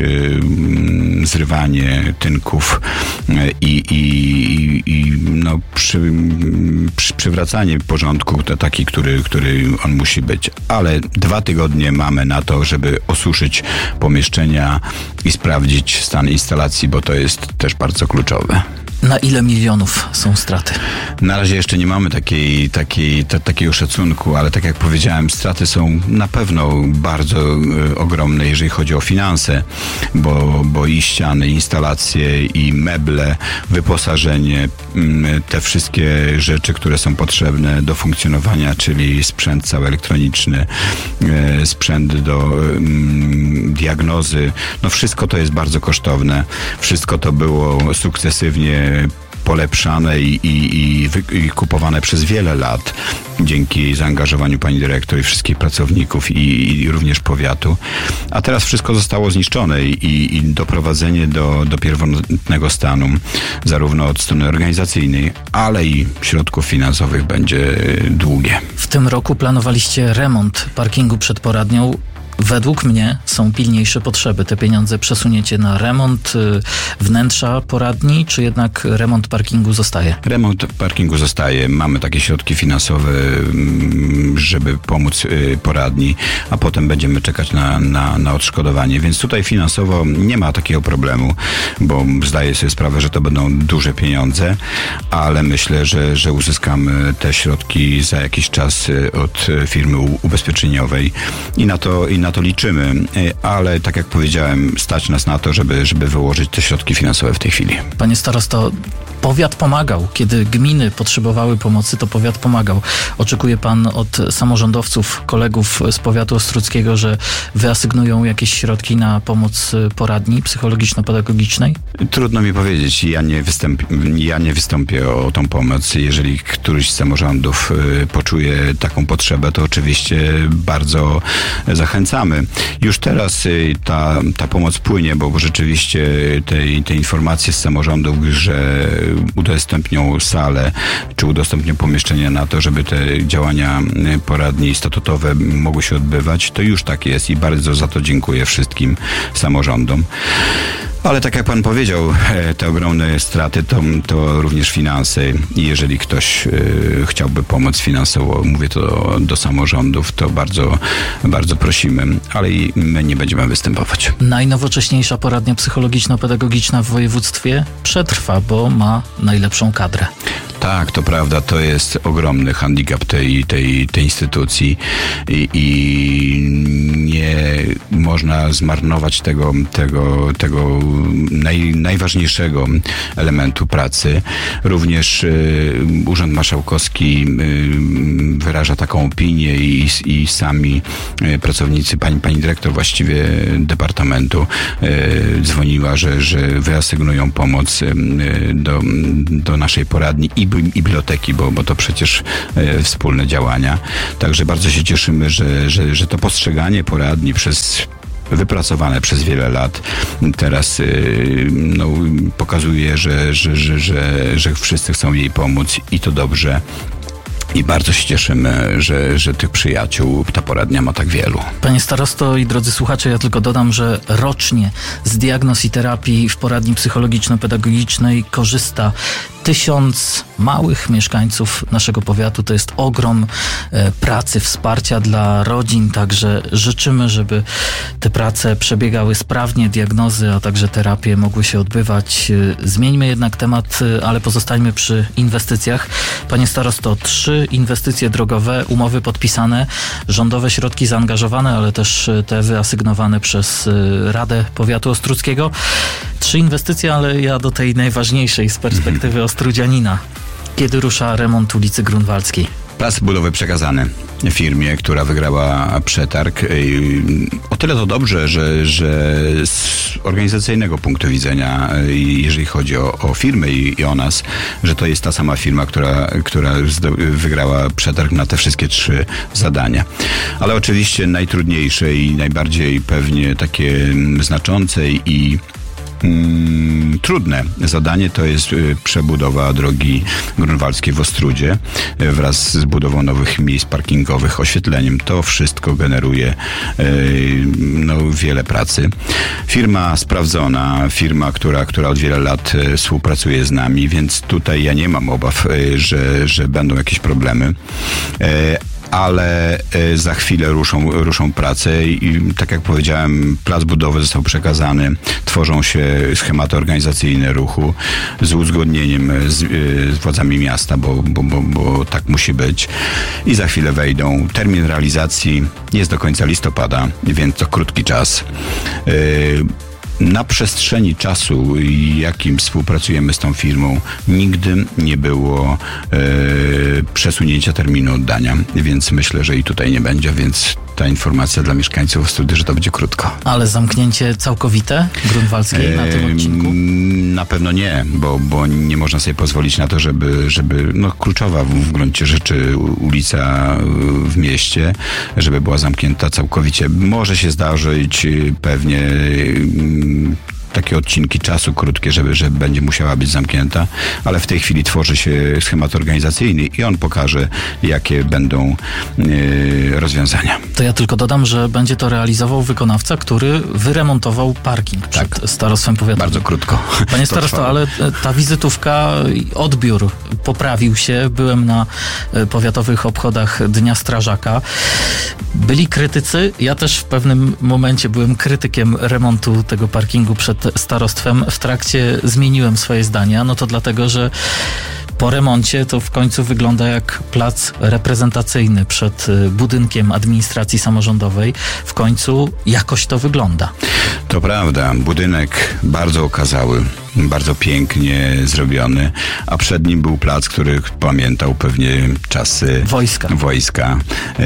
zrywanie tynków i, i, i no, przy, przy, przywracanie porządku to taki, który, który on musi być. Ale dwa tygodnie mamy na to, żeby osuszyć pomieszczenia i sprawdzić stan instalacji, bo to jest też bardzo kluczowe. Na ile milionów są straty? Na razie jeszcze nie mamy takiej, takiej, ta, takiego szacunku, ale tak jak powiedziałem, straty są na pewno bardzo y, ogromne, jeżeli chodzi o finanse, bo, bo i ściany, instalacje, i meble, wyposażenie, y, te wszystkie rzeczy, które są potrzebne do funkcjonowania, czyli sprzęt cały elektroniczny, y, sprzęt do y, diagnozy, no wszystko to jest bardzo kosztowne. Wszystko to było sukcesywnie polepszane i, i, i, wy, i kupowane przez wiele lat dzięki zaangażowaniu pani dyrektor i wszystkich pracowników i, i również powiatu. A teraz wszystko zostało zniszczone i, i doprowadzenie do, do pierwotnego stanu zarówno od strony organizacyjnej, ale i środków finansowych będzie długie. W tym roku planowaliście remont parkingu przed poradnią. Według mnie są pilniejsze potrzeby. Te pieniądze przesuniecie na remont wnętrza poradni, czy jednak remont parkingu zostaje? Remont parkingu zostaje. Mamy takie środki finansowe, żeby pomóc poradni, a potem będziemy czekać na, na, na odszkodowanie. Więc tutaj finansowo nie ma takiego problemu, bo zdaję sobie sprawę, że to będą duże pieniądze, ale myślę, że, że uzyskamy te środki za jakiś czas od firmy ubezpieczeniowej i na to, i na to liczymy, ale tak jak powiedziałem, stać nas na to, żeby, żeby wyłożyć te środki finansowe w tej chwili. Panie starosto, powiat pomagał. Kiedy gminy potrzebowały pomocy, to powiat pomagał. Oczekuje pan od samorządowców, kolegów z powiatu ostródzkiego, że wyasygnują jakieś środki na pomoc poradni psychologiczno-pedagogicznej? Trudno mi powiedzieć. Ja nie, występ, ja nie wystąpię o, o tą pomoc. Jeżeli któryś z samorządów y, poczuje taką potrzebę, to oczywiście bardzo zachęcamy. Już teraz y, ta, ta pomoc płynie, bo rzeczywiście te, te informacje z samorządów, że udostępnią salę, czy udostępnią pomieszczenia na to, żeby te działania poradni statutowe mogły się odbywać, to już tak jest i bardzo za to dziękuję wszystkim samorządom. Ale tak jak pan powiedział, te ogromne straty to, to również finanse i jeżeli ktoś chciałby pomóc finansowo, mówię to do, do samorządów, to bardzo, bardzo prosimy, ale i my nie będziemy występować. Najnowocześniejsza poradnia psychologiczno-pedagogiczna w województwie przetrwa, bo ma najlepszą kadrę. Tak, to prawda, to jest ogromny handicap tej, tej, tej instytucji i, i nie można zmarnować tego, tego, tego naj, najważniejszego elementu pracy. Również y, Urząd Marszałkowski y, wyraża taką opinię i, i sami y, pracownicy, pani, pani dyrektor właściwie departamentu y, dzwoniła, że, że wyasygnują pomoc y, do, do naszej poradni i i biblioteki, bo, bo to przecież e, wspólne działania. Także bardzo się cieszymy, że, że, że to postrzeganie poradni przez wypracowane przez wiele lat teraz y, no, pokazuje, że, że, że, że, że wszyscy chcą jej pomóc i to dobrze. I bardzo się cieszymy, że, że tych przyjaciół ta poradnia ma tak wielu. Panie starosto i drodzy słuchacze, ja tylko dodam, że rocznie z diagnoz i terapii w poradni psychologiczno-pedagogicznej korzysta tysiąc małych mieszkańców naszego powiatu. To jest ogrom e, pracy, wsparcia dla rodzin, także życzymy, żeby te prace przebiegały sprawnie, diagnozy, a także terapie mogły się odbywać. E, zmieńmy jednak temat, e, ale pozostańmy przy inwestycjach. Panie starosto, trzy inwestycje drogowe, umowy podpisane, rządowe środki zaangażowane, ale też te wyasygnowane przez e, Radę Powiatu Ostródzkiego. Trzy inwestycje, ale ja do tej najważniejszej z perspektywy Ostródzianina. Kiedy rusza remont ulicy Grunwaldzkiej? Plac budowy przekazany firmie, która wygrała przetarg. O tyle to dobrze, że, że z organizacyjnego punktu widzenia, jeżeli chodzi o, o firmę i, i o nas, że to jest ta sama firma, która, która wygrała przetarg na te wszystkie trzy zadania. Ale oczywiście najtrudniejsze i najbardziej pewnie takie znaczące i Mm, trudne zadanie to jest y, przebudowa drogi grunwaldzkiej w Ostródzie y, wraz z budową nowych miejsc parkingowych, oświetleniem. To wszystko generuje y, no, wiele pracy. Firma sprawdzona, firma, która, która od wielu lat y, współpracuje z nami, więc tutaj ja nie mam obaw, y, że, że będą jakieś problemy. Y, ale za chwilę ruszą, ruszą prace i tak jak powiedziałem, plac budowy został przekazany, tworzą się schematy organizacyjne ruchu z uzgodnieniem z, z władzami miasta, bo, bo, bo, bo tak musi być i za chwilę wejdą. Termin realizacji jest do końca listopada, więc to krótki czas. Yy, Na przestrzeni czasu, jakim współpracujemy z tą firmą, nigdy nie było e, przesunięcia terminu oddania, więc myślę, że i tutaj nie będzie, więc ta informacja dla mieszkańców Ostródy, że to będzie krótko. Ale zamknięcie całkowite Grunwaldzkiej na tym odcinku? Na pewno nie, bo, bo nie można sobie pozwolić na to, żeby, żeby no kluczowa w, w gruncie rzeczy ulica w mieście, żeby była zamknięta całkowicie. Może się zdarzyć pewnie takie odcinki czasu krótkie, żeby, że będzie musiała być zamknięta, ale w tej chwili tworzy się schemat organizacyjny i on pokaże, jakie będą yy, rozwiązania. To ja tylko dodam, że będzie to realizował wykonawca, który wyremontował parking przed tak. starostwem powiatowym. Bardzo krótko. Panie starosto, ale ta wizytówka, odbiór poprawił się. Byłem na powiatowych obchodach Dnia Strażaka. Byli krytycy. Ja też w pewnym momencie byłem krytykiem remontu tego parkingu przed starostwem. W trakcie zmieniłem swoje zdania. No to dlatego, że po remoncie to w końcu wygląda jak plac reprezentacyjny przed budynkiem administracji samorządowej. W końcu jakoś to wygląda. To prawda. Budynek bardzo okazały, bardzo pięknie zrobiony, a przed nim był plac, który pamiętał pewnie czasy wojska. wojska.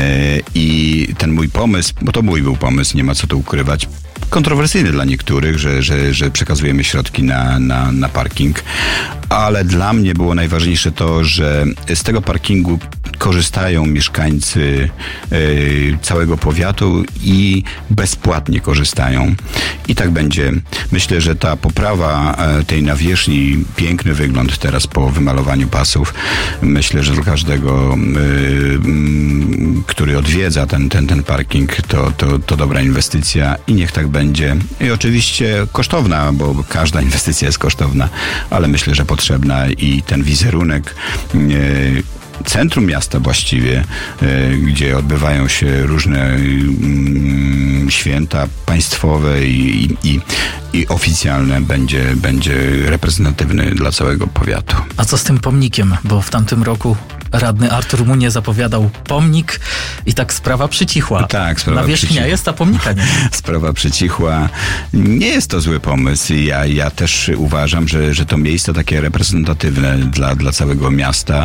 I ten mój pomysł, bo to mój był pomysł, nie ma co tu ukrywać, kontrowersyjny dla niektórych, że, że, że przekazujemy środki na, na, na parking, ale dla mnie było najważniejsze to, że z tego parkingu korzystają mieszkańcy y, całego powiatu i bezpłatnie korzystają. I tak będzie. Myślę, że ta poprawa y, tej nawierzchni, piękny wygląd teraz po wymalowaniu pasów, myślę, że dla każdego, y, y, kto który odwiedza ten, ten, ten parking, to, to, to dobra inwestycja i niech tak będzie. I oczywiście kosztowna, bo każda inwestycja jest kosztowna, ale myślę, że potrzebna i ten wizerunek yy, centrum miasta właściwie, gdzie odbywają się różne święta państwowe i, i, i oficjalne, będzie, będzie reprezentatywny dla całego powiatu. A co z tym pomnikiem? Bo w tamtym roku radny Artur Munie zapowiadał pomnik i tak sprawa przycichła. Tak, sprawa Nawierzchnia przycichła. jest, a pomnika nie. Sprawa przycichła. Nie jest to zły pomysł. Ja, ja też uważam, że, że to miejsce takie reprezentatywne dla, dla całego miasta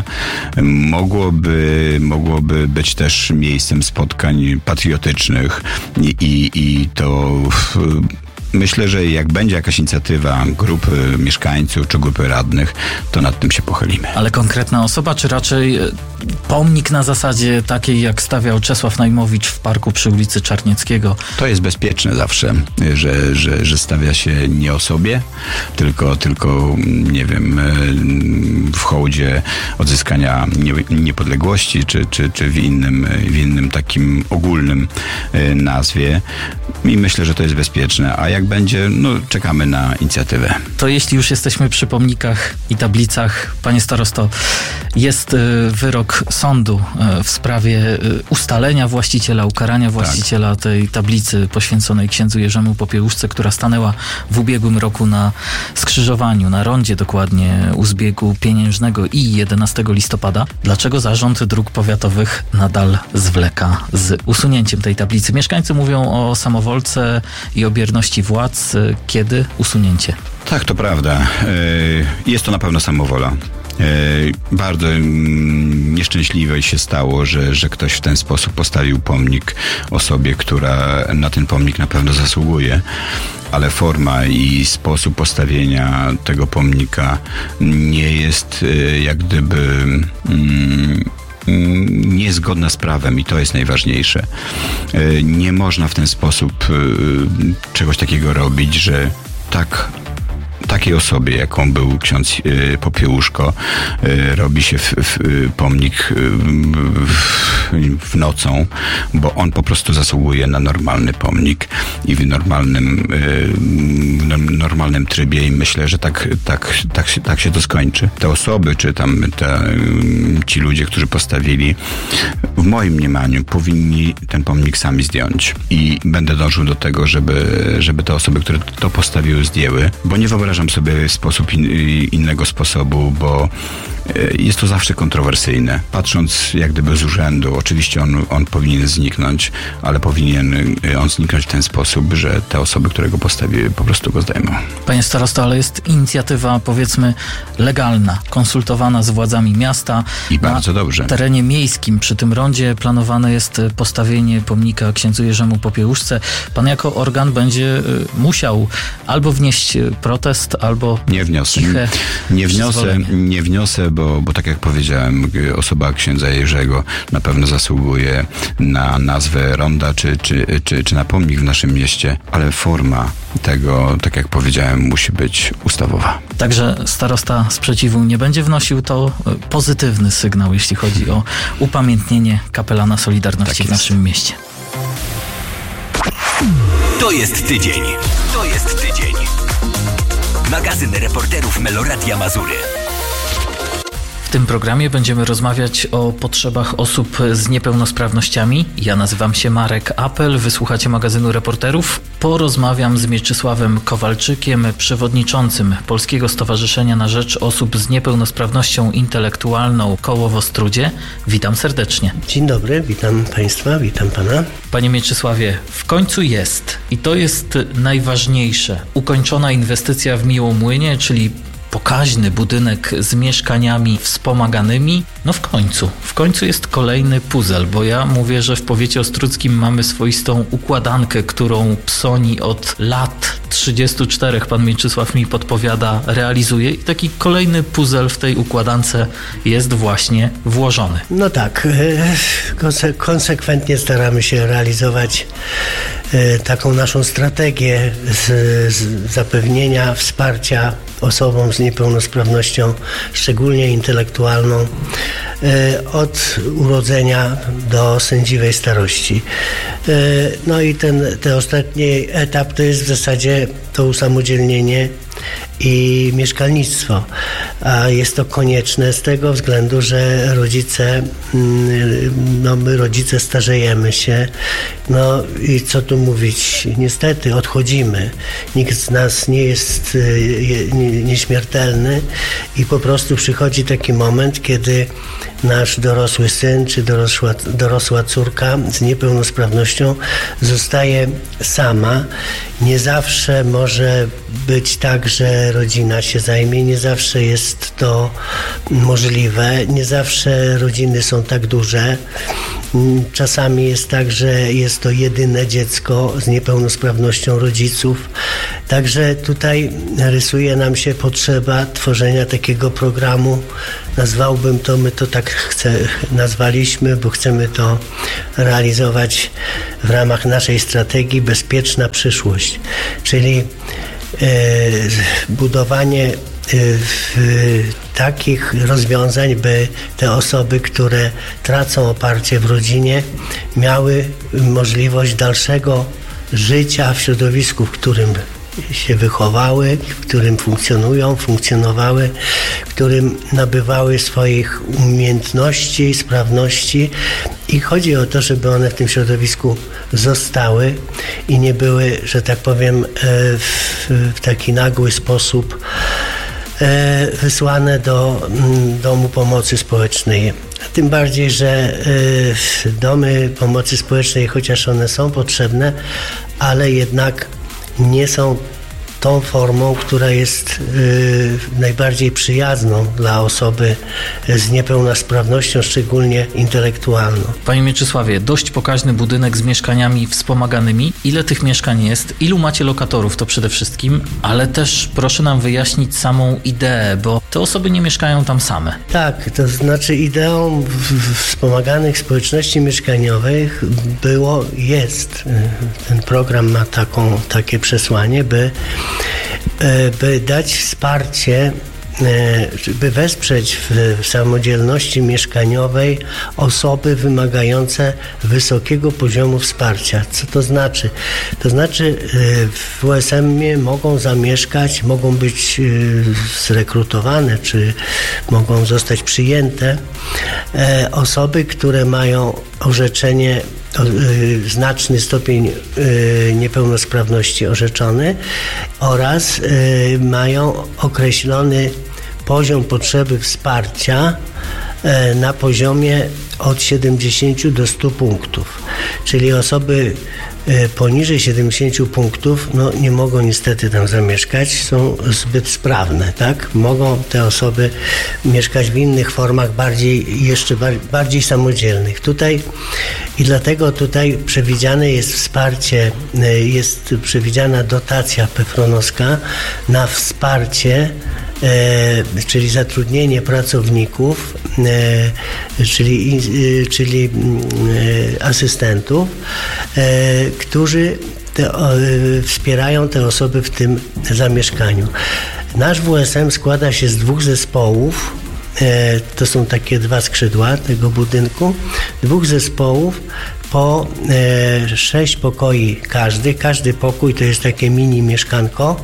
mogłoby, mogłoby być też miejscem spotkań patriotycznych i, i, i to... Myślę, że jak będzie jakaś inicjatywa grupy mieszkańców czy grupy radnych, to nad tym się pochylimy. Ale konkretna osoba, czy raczej pomnik na zasadzie takiej, jak stawiał Czesław Najmowicz w parku przy ulicy Czarnieckiego? To jest bezpieczne zawsze, że, że, że stawia się nie osobie, tylko, tylko nie wiem, w hołdzie odzyskania nie, niepodległości, czy, czy, czy w, innym, w innym takim ogólnym nazwie. I myślę, że to jest bezpieczne. A jak będzie, no czekamy na inicjatywę. To jeśli już jesteśmy przy pomnikach i tablicach, panie starosto, jest wyrok sądu w sprawie ustalenia właściciela, ukarania właściciela tak. tej tablicy poświęconej księdzu Jerzemu Popiełuszce, która stanęła w ubiegłym roku na skrzyżowaniu, na rondzie dokładnie u zbiegu Pieniężnego i jedenastego listopada. Dlaczego Zarząd Dróg Powiatowych nadal zwleka z usunięciem tej tablicy? Mieszkańcy mówią o samowolce i o bierności władz. Kiedy usunięcie? Tak, to prawda. Jest to na pewno samowola. Bardzo nieszczęśliwe się stało, że, że ktoś w ten sposób postawił pomnik osobie, która na ten pomnik na pewno zasługuje, ale forma i sposób postawienia tego pomnika nie jest jak gdyby niezgodna z prawem i to jest najważniejsze. Nie można w ten sposób czegoś takiego robić, że tak takiej osobie, jaką był ksiądz Popiełuszko, robi się w, w, pomnik w, w nocą, bo on po prostu zasługuje na normalny pomnik i w normalnym, w normalnym trybie i myślę, że tak, tak, tak, się, tak się to skończy. Te osoby, czy tam te, ci ludzie, którzy postawili, w moim mniemaniu powinni ten pomnik sami zdjąć i będę dążył do tego, żeby, żeby te osoby, które to postawiły, zdjęły, bo nie wyobrażam sobie sposób in, innego sposobu, bo jest to zawsze kontrowersyjne. Patrząc jak gdyby z urzędu, oczywiście on, on powinien zniknąć, ale powinien on zniknąć w ten sposób, że te osoby, które go postawiły, po prostu go zdejmą. Panie starosto, ale jest inicjatywa, powiedzmy, legalna, konsultowana z władzami miasta. I bardzo dobrze. Na terenie miejskim przy tym rondzie planowane jest postawienie pomnika księdzu Jerzemu Popiełuszce. Pan jako organ będzie musiał albo wnieść protest, albo nie wniosę. ciche nie wniosę, nie wniosę, bo, bo tak jak powiedziałem, osoba księdza Jerzego na pewno zasługuje na nazwę ronda, czy, czy, czy, czy na pomnik w naszym mieście, ale forma tego, tak jak powiedziałem, musi być ustawowa. Także starosta sprzeciwu nie będzie wnosił, to pozytywny sygnał, jeśli chodzi o upamiętnienie kapelana Solidarności tak w naszym mieście. To jest tydzień. To jest tydzień. Magazyn reporterów Meloradia Mazury. W tym programie będziemy rozmawiać o potrzebach osób z niepełnosprawnościami. Ja nazywam się Marek Apel, wysłuchacie magazynu reporterów. Porozmawiam z Mieczysławem Kowalczykiem, przewodniczącym Polskiego Stowarzyszenia na Rzecz Osób z Niepełnosprawnością Intelektualną Koło w Ostródzie. Witam serdecznie. Dzień dobry, witam Państwa, witam Pana. Panie Mieczysławie, w końcu jest, i to jest najważniejsze, ukończona inwestycja w Miłomłynie, czyli pokaźny budynek z mieszkaniami wspomaganymi. No w końcu, w końcu jest kolejny puzzle, bo ja mówię, że w powiecie ostródzkim mamy swoistą układankę, którą Psoni od lat trzydziestu czterech, pan Mieczysław mi podpowiada, realizuje i taki kolejny puzzle w tej układance jest właśnie włożony. No tak, konse- konsekwentnie staramy się realizować taką naszą strategię z, z zapewnienia wsparcia osobom z niepełnosprawnością, szczególnie intelektualną, od urodzenia do sędziwej starości. No i ten, ten ostatni etap to jest w zasadzie to usamodzielnienie i mieszkalnictwo, a jest to konieczne z tego względu, że rodzice, no my rodzice starzejemy się, no i co tu mówić, niestety odchodzimy, nikt z nas nie jest nieśmiertelny i po prostu przychodzi taki moment, kiedy nasz dorosły syn czy dorosła, dorosła córka z niepełnosprawnością zostaje sama. Nie zawsze może być tak, że rodzina się zajmie, nie zawsze jest to możliwe, nie zawsze rodziny są tak duże. Czasami jest tak, że jest to jedyne dziecko z niepełnosprawnością rodziców. Także tutaj rysuje nam się potrzeba tworzenia takiego programu. Nazwałbym to, my to tak chce, nazwaliśmy, bo chcemy to realizować w ramach naszej strategii Bezpieczna przyszłość. Czyli e, budowanie takich rozwiązań, by te osoby, które tracą oparcie w rodzinie, miały możliwość dalszego życia w środowisku, w którym się wychowały, w którym funkcjonują, funkcjonowały, w którym nabywały swoich umiejętności, sprawności i chodzi o to, żeby one w tym środowisku zostały i nie były, że tak powiem, w, w taki nagły sposób wysłane do Domu Pomocy Społecznej. Tym bardziej, że domy pomocy społecznej, chociaż one są potrzebne, ale jednak nie są tą formą, która jest y, najbardziej przyjazną dla osoby z niepełnosprawnością, szczególnie intelektualną. Panie Mieczysławie, dość pokaźny budynek z mieszkaniami wspomaganymi. Ile tych mieszkań jest? Ilu macie lokatorów? To przede wszystkim, ale też proszę nam wyjaśnić samą ideę, bo te osoby nie mieszkają tam same. Tak, to znaczy ideą wspomaganych społeczności mieszkaniowych było, jest, ten program ma taką, takie przesłanie, by by dać wsparcie, by wesprzeć w samodzielności mieszkaniowej osoby wymagające wysokiego poziomu wsparcia. Co to znaczy? To znaczy w W S M-ie mogą zamieszkać, mogą być zrekrutowane, czy mogą zostać przyjęte osoby, które mają orzeczenie, znaczny stopień niepełnosprawności orzeczony oraz mają określony poziom potrzeby wsparcia na poziomie od siedemdziesięciu do stu punktów. Czyli osoby poniżej siedemdziesięciu punktów no, nie mogą niestety tam zamieszkać, są zbyt sprawne, tak? Mogą te osoby mieszkać w innych formach, bardziej, jeszcze bardziej samodzielnych. Tutaj i dlatego tutaj przewidziane jest wsparcie, jest przewidziana dotacja pefronowska na wsparcie, E, czyli zatrudnienie pracowników, e, czyli, e, czyli e, asystentów, e, którzy te, o, wspierają te osoby w tym zamieszkaniu. Nasz W S M składa się z dwóch zespołów. E, to są takie dwa skrzydła tego budynku, dwóch zespołów po e, sześć pokoi każdy. Każdy pokój to jest takie mini mieszkanko,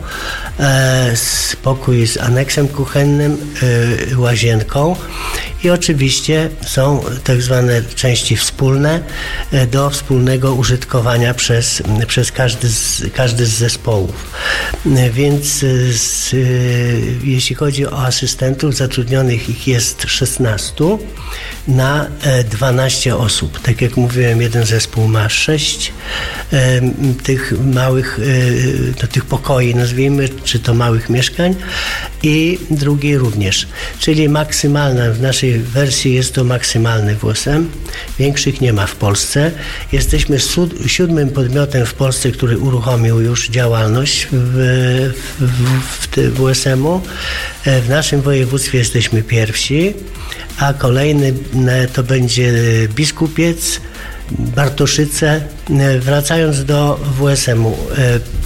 e, z pokój z aneksem kuchennym, e, łazienką i oczywiście są tak zwane części wspólne e, do wspólnego użytkowania przez, przez każdy, z, każdy z zespołów. E, więc z, e, jeśli chodzi o asystentów, zatrudnionych ich jest szesnastu na e, dwanaście osób. Tak jak mówiłem, jeden zespół ma sześć e, tych małych, e, to tych pokoi, nazwijmy, czy to małych mieszkań i drugi również. Czyli maksymalna, w naszej wersji jest to maksymalny W S M. Większych nie ma w Polsce. Jesteśmy siódmym podmiotem w Polsce, który uruchomił już działalność w, w, w, w W S M-u. W naszym województwie jesteśmy pierwsi, a kolejny to będzie Biskupiec, Bartoszyce. Wracając do W S M-u,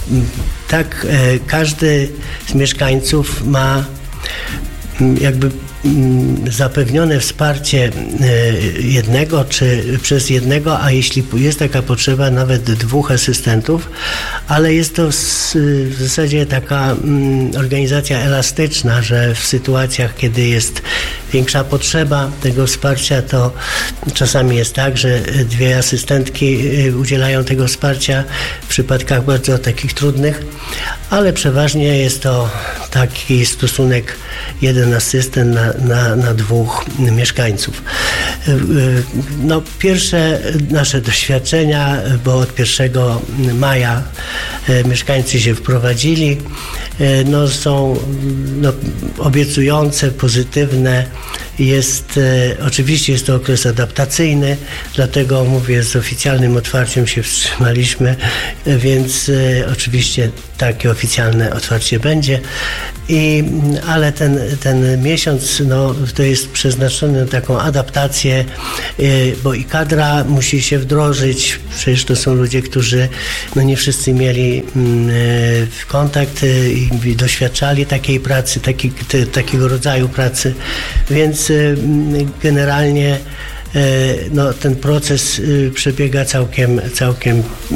tak każdy z mieszkańców ma jakby zapewnione wsparcie jednego czy przez jednego, a jeśli jest taka potrzeba, nawet dwóch asystentów, ale jest to w zasadzie taka organizacja elastyczna, że w sytuacjach, kiedy jest większa potrzeba tego wsparcia, to czasami jest tak, że dwie asystentki udzielają tego wsparcia w przypadkach bardzo takich trudnych, ale przeważnie jest to taki stosunek jeden asystent na, na, na dwóch mieszkańców. No, pierwsze nasze doświadczenia, bo od pierwszego maja mieszkańcy się wprowadzili, no, są no, obiecujące, pozytywne. Jest, e, oczywiście jest to okres adaptacyjny, dlatego mówię, z oficjalnym otwarciem się wstrzymaliśmy, e, więc e, oczywiście takie oficjalne otwarcie będzie. I, ale ten, ten miesiąc no, to jest przeznaczony na taką adaptację, e, bo i kadra musi się wdrożyć. Przecież to są ludzie, którzy no, nie wszyscy mieli mm, e, kontakt e, i doświadczali takiej pracy, taki, te, takiego rodzaju pracy, więc generalnie no, ten proces przebiega całkiem, całkiem